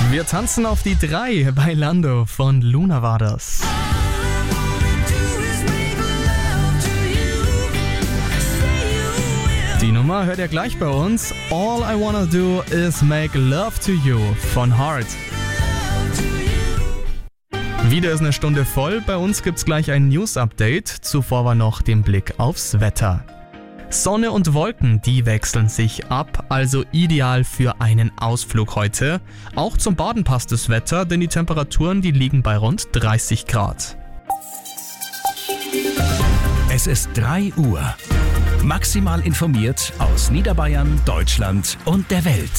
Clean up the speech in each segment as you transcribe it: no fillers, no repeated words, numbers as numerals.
Wir tanzen auf die 3 bei Lando von Luna war das. Die Nummer hört ihr gleich bei uns. All I Wanna Do Is Make Love To You von Heart. Wieder ist eine Stunde voll. Bei uns gibt's gleich ein News-Update. Zuvor war noch den Blick aufs Wetter. Sonne und Wolken, die wechseln sich ab, also ideal für einen Ausflug heute. Auch zum Baden passt das Wetter, denn die Temperaturen, die liegen bei rund 30 Grad. Es ist 3 Uhr. Maximal informiert aus Niederbayern, Deutschland und der Welt.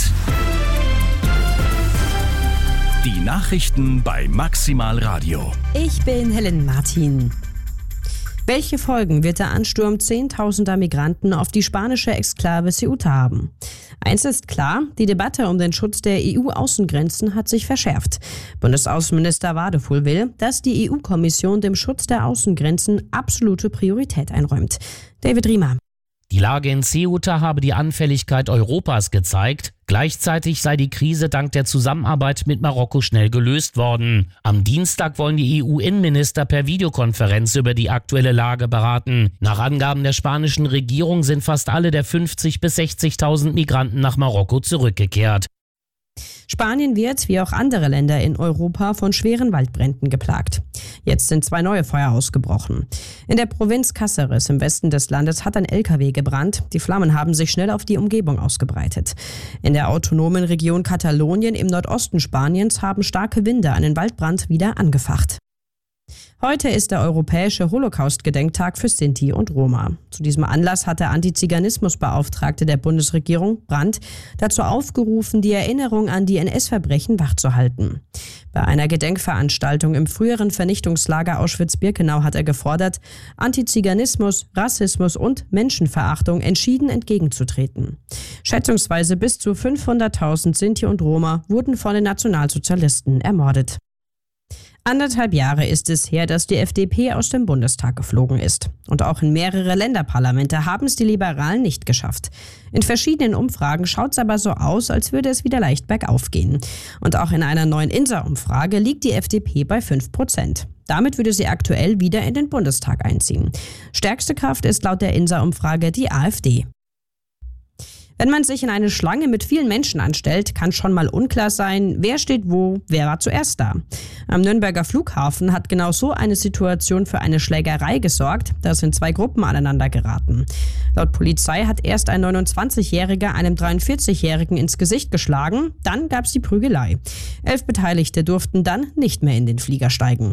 Die Nachrichten bei Maximal Radio. Ich bin Helen Martin. Welche Folgen wird der Ansturm zehntausender Migranten auf die spanische Exklave Ceuta haben? Eins ist klar, die Debatte um den Schutz der EU-Außengrenzen hat sich verschärft. Bundesaußenminister Wadefuhl will, dass die EU-Kommission dem Schutz der Außengrenzen absolute Priorität einräumt. David Riemer. Die Lage in Ceuta habe die Anfälligkeit Europas gezeigt. Gleichzeitig sei die Krise dank der Zusammenarbeit mit Marokko schnell gelöst worden. Am Dienstag wollen die EU-Innenminister per Videokonferenz über die aktuelle Lage beraten. Nach Angaben der spanischen Regierung sind fast alle der 50.000 bis 60.000 Migranten nach Marokko zurückgekehrt. Spanien wird, wie auch andere Länder in Europa, von schweren Waldbränden geplagt. Jetzt sind 2 neue Feuer ausgebrochen. In der Provinz Cáceres im Westen des Landes hat ein LKW gebrannt. Die Flammen haben sich schnell auf die Umgebung ausgebreitet. In der autonomen Region Katalonien im Nordosten Spaniens haben starke Winde einen Waldbrand wieder angefacht. Heute ist der europäische Holocaust-Gedenktag für Sinti und Roma. Zu diesem Anlass hat der Antiziganismusbeauftragte der Bundesregierung, Brandt, dazu aufgerufen, die Erinnerung an die NS-Verbrechen wachzuhalten. Bei einer Gedenkveranstaltung im früheren Vernichtungslager Auschwitz-Birkenau hat er gefordert, Antiziganismus, Rassismus und Menschenverachtung entschieden entgegenzutreten. Schätzungsweise bis zu 500.000 Sinti und Roma wurden von den Nationalsozialisten ermordet. 1,5 Jahre ist es her, dass die FDP aus dem Bundestag geflogen ist. Und auch in mehrere Länderparlamente haben es die Liberalen nicht geschafft. In verschiedenen Umfragen schaut es aber so aus, als würde es wieder leicht bergauf gehen. Und auch in einer neuen INSA-Umfrage liegt die FDP bei 5%. Damit würde sie aktuell wieder in den Bundestag einziehen. Stärkste Kraft ist laut der INSA-Umfrage die AfD. Wenn man sich in eine Schlange mit vielen Menschen anstellt, kann schon mal unklar sein, wer steht wo, wer war zuerst da. Am Nürnberger Flughafen hat genau so eine Situation für eine Schlägerei gesorgt. Da sind 2 Gruppen aneinander geraten. Laut Polizei hat erst ein 29-Jähriger einem 43-Jährigen ins Gesicht geschlagen, dann gab es die Prügelei. 11 Beteiligte durften dann nicht mehr in den Flieger steigen.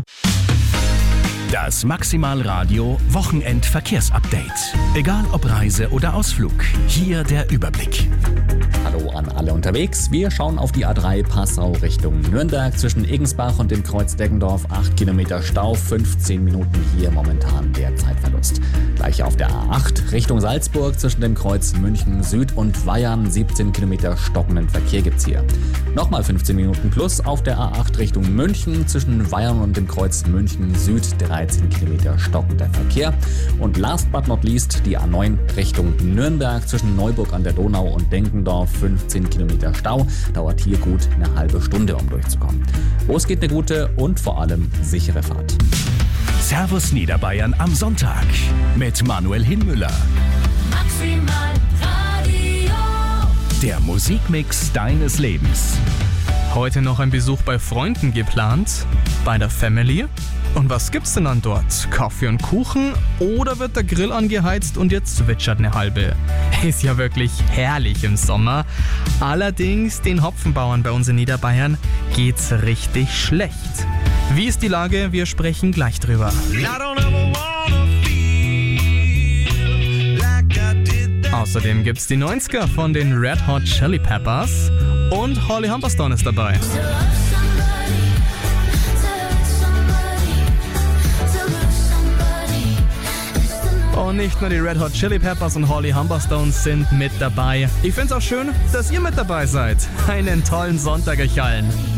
Das Maximal Radio Wochenend-Verkehrsupdate. Egal ob Reise oder Ausflug, hier der Überblick. Hallo an alle unterwegs. Wir schauen auf die A3 Passau Richtung Nürnberg zwischen Egensbach und dem Kreuz Deggendorf. 8 Kilometer Stau, 15 Minuten hier momentan der Zeitverlust. Gleich auf der A8 Richtung Salzburg zwischen dem Kreuz München Süd und Weyern. 17 Kilometer stockenden Verkehr gibt's hier. Nochmal 15 Minuten plus auf der A8 Richtung München zwischen Weyern und dem Kreuz München Süd. 13 Kilometer stockender Verkehr. Und last but not least die A9 Richtung Nürnberg zwischen Neuburg an der Donau und Denkendorf. 15 Kilometer Stau. Dauert hier gut eine halbe Stunde, um durchzukommen. Los geht eine gute und vor allem sichere Fahrt. Servus Niederbayern am Sonntag mit Manuel Hinmüller. Maximal Radio. Der Musikmix deines Lebens. Heute noch ein Besuch bei Freunden geplant, bei der Family. Und was gibt's denn dann dort? Kaffee und Kuchen oder wird der Grill angeheizt und jetzt zwitschert eine halbe? Ist ja wirklich herrlich im Sommer. Allerdings den Hopfenbauern bei uns in Niederbayern geht's richtig schlecht. Wie ist die Lage? Wir sprechen gleich drüber. Außerdem gibt's die 90er von den Red Hot Chili Peppers und Holly Humberstone ist dabei. Und nicht nur die Red Hot Chili Peppers und Holly Humberstone sind mit dabei. Ich find's auch schön, dass ihr mit dabei seid. Einen tollen Sonntag euch allen.